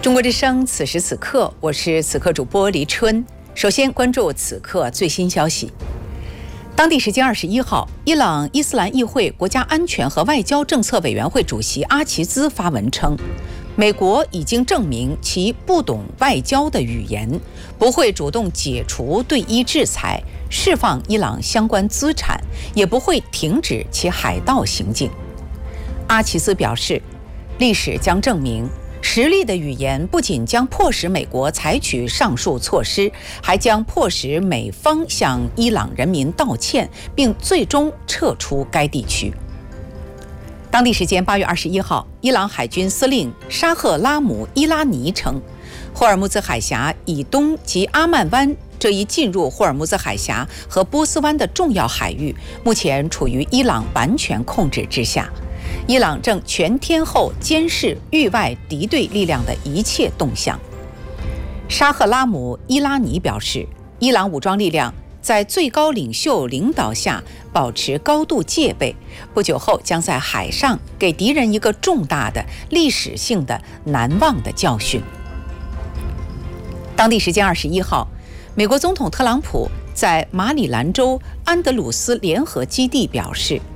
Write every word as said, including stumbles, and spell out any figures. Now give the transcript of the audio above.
中国之声，此时此刻，我是此刻主播黎春。首先关注此刻最新消息。当地时间二十一号，伊朗伊斯兰议会国家安全和外交政策委员会主席阿齐兹发文称，美国已经证明其不懂外交的语言，不会主动解除对伊制裁，释放伊朗相关资产，也不会停止其海盗行径。阿齐兹表示，历史将证明，实力的语言不仅将迫使美国采取上述措施，还将迫使美方向伊朗人民道歉，并最终撤出该地区。当地时间八月二十一号，伊朗海军司令沙赫拉姆伊拉尼称，霍尔木兹海峡以东及阿曼湾这一进入霍尔木兹海峡和波斯湾的重要海域，目前处于伊朗完全控制之下。伊朗正全天候监视域外敌对力量的一切动向。沙赫拉姆伊拉尼表示，伊朗武装力量在最高领袖领导下保持高度戒备，不久后将在海上给敌人一个重大的历史性的难忘的教训。当地时间二十一号，美国总统特朗普在马里兰州安德鲁斯联合基地表示，